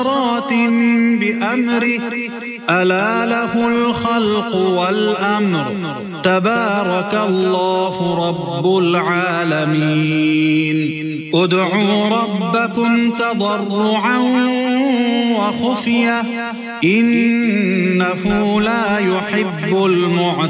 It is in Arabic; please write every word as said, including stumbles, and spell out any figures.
بأمره ألا له الخلق والأمر تبارك الله رب العالمين ادعوا ربكم تضرعا وخفية إنه لا يحب المعتدين